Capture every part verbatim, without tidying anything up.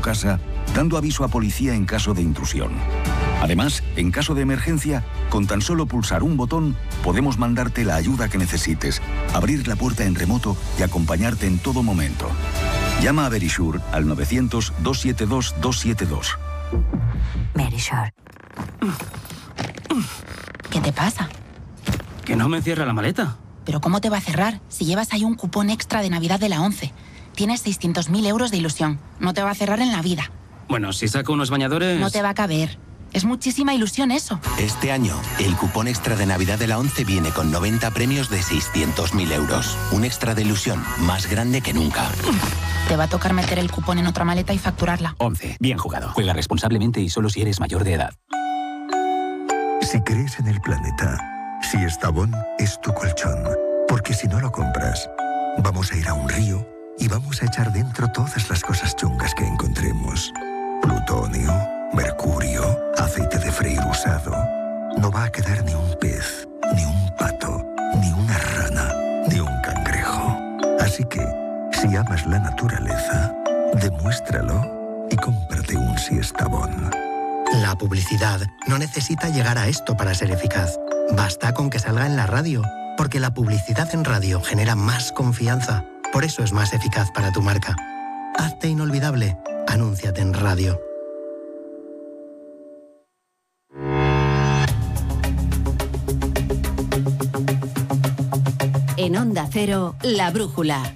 casa, dando aviso a policía en caso de intrusión. Además, en caso de emergencia, con tan solo pulsar un botón, podemos mandarte la ayuda que necesites, abrir la puerta en remoto y acompañarte en todo momento. Llama a Verisure al novecientos, doscientos setenta y dos, doscientos setenta y dos. Verisure. ¿Qué te pasa? Que no me cierra la maleta. ¿Pero cómo te va a cerrar si llevas ahí un cupón extra de Navidad de la ONCE? Tienes seiscientos mil euros de ilusión. No te va a cerrar en la vida. Bueno, si saco unos bañadores... No te va a caber. Es muchísima ilusión eso. Este año, el cupón extra de Navidad de la ONCE viene con noventa premios de seiscientos mil euros. Un extra de ilusión más grande que nunca. Te va a tocar meter el cupón en otra maleta y facturarla. ONCE. Bien jugado. Juega responsablemente y solo si eres mayor de edad. Si crees en el planeta, Siestabón es tu colchón. Porque si no lo compras, vamos a ir a un río y vamos a echar dentro todas las cosas chungas que encontremos. Plutonio, mercurio, aceite de freír usado. No va a quedar ni un pez, ni un pato, ni una rana, ni un cangrejo. Así que, si amas la naturaleza, demuéstralo y cómprate un Siestabón. La publicidad no necesita llegar a esto para ser eficaz. Basta con que salga en la radio, porque la publicidad en radio genera más confianza. Por eso es más eficaz para tu marca. Hazte inolvidable. Anúnciate en radio. En Onda Cero, La Brújula.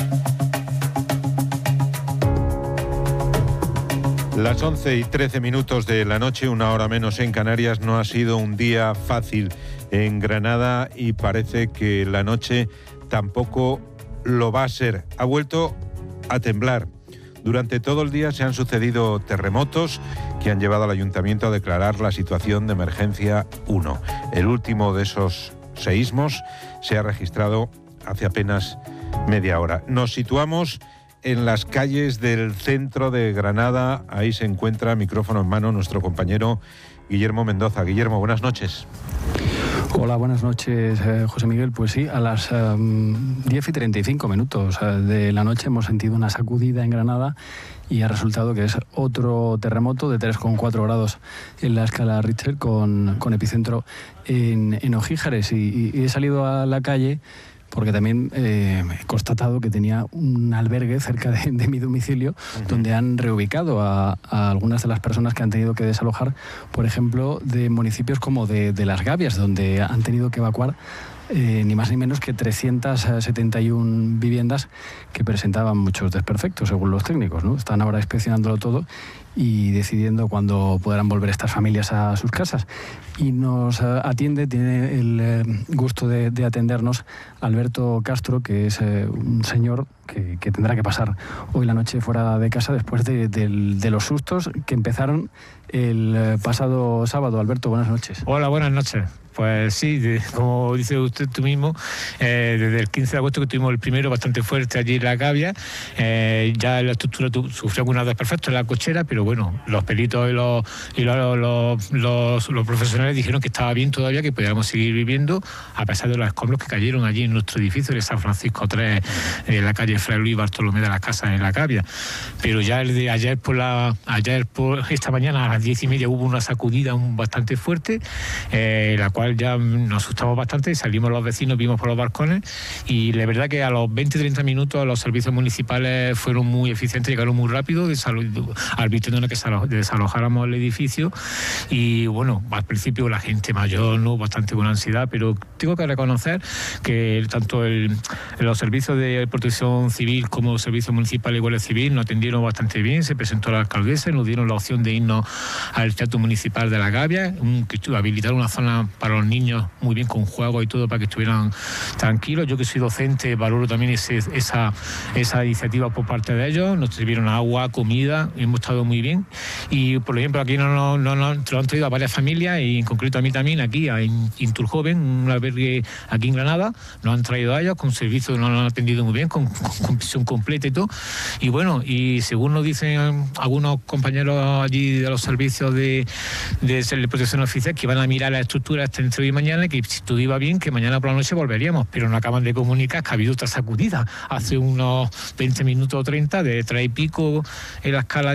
Las once y trece minutos de la noche, una hora menos en Canarias. No ha sido un día fácil en Granada y parece que la noche tampoco lo va a ser. Ha vuelto a temblar. Durante todo el día se han sucedido terremotos que han llevado al ayuntamiento a declarar la situación de emergencia uno. El último de esos seísmos se ha registrado hace apenas media hora. Nos situamos en las calles del centro de Granada. Ahí se encuentra, micrófono en mano, nuestro compañero Guillermo Mendoza. Guillermo, buenas noches. Hola, buenas noches, eh, José Miguel. Pues sí, a las um, diez y treinta y cinco minutos uh, de la noche hemos sentido una sacudida en Granada y ha resultado que es otro terremoto de tres coma cuatro grados en la escala Richter con, con epicentro en, en Ojíjares. Y, y he salido a la calle porque también eh, he constatado que tenía un albergue cerca de, de mi domicilio, uh-huh, donde han reubicado a, a algunas de las personas que han tenido que desalojar, por ejemplo, de municipios como de, de Las Gavias, donde han tenido que evacuar eh, ni más ni menos que trescientas setenta y una viviendas que presentaban muchos desperfectos, según los técnicos, ¿no? Están ahora inspeccionándolo todo y decidiendo cuándo podrán volver estas familias a sus casas. Y nos atiende, tiene el gusto de, de atendernos Alberto Castro, que es eh, un señor que, que tendrá que pasar hoy la noche fuera de casa después de, de, de los sustos que empezaron el pasado sábado. Alberto, buenas noches. Hola, buenas noches. Pues sí, de, como dice usted tú mismo, eh, desde el quince de agosto que tuvimos el primero bastante fuerte allí en La Gavia, eh, ya la estructura tu, sufrió algunos desperfectos en la cochera, pero bueno, los peritos y los, y los, los, los, los profesionales dijeron que estaba bien todavía, que podíamos seguir viviendo, a pesar de los escombros que cayeron allí en nuestro edificio de San Francisco tres, en la calle Fray Luis Bartolomé de las Casas en La Gavia. Pero ya el de ayer por la ayer por esta mañana a las diez y media hubo una sacudida bastante fuerte, eh, la cual ya nos asustamos bastante, salimos los vecinos, vimos por los balcones y la verdad que a los veinte a treinta minutos los servicios municipales fueron muy eficientes, llegaron muy rápido, advirtiéndonos que desalojáramos el edificio y bueno, al principio la gente mayor, ¿no?, bastante con ansiedad, pero tengo que reconocer que tanto el, los servicios de protección civil como los servicios municipales y Guardia Civil nos atendieron bastante bien, se presentó la alcaldesa, nos dieron la opción de irnos al Teatro Municipal de La Gavia, un, que habilitaron una zona para los niños muy bien con juegos y todo para que estuvieran tranquilos. Yo que soy docente valoro también ese, esa, esa iniciativa por parte de ellos, nos sirvieron agua, comida, hemos estado muy bien y por ejemplo aquí nos no, no, no, no han traído a varias familias y en concreto a mí también aquí en Inturjoven, un albergue aquí en Granada, nos han traído a ellos con servicio, nos han atendido muy bien, con, con, con visión completa y todo y bueno, y según nos dicen algunos compañeros allí de los servicios de, de, de protección oficial que van a mirar la estructura entre hoy y mañana, que si todo iba bien, que mañana por la noche volveríamos, pero nos acaban de comunicar que ha habido otra sacudida hace unos veinte minutos o treinta de tres y pico en la escala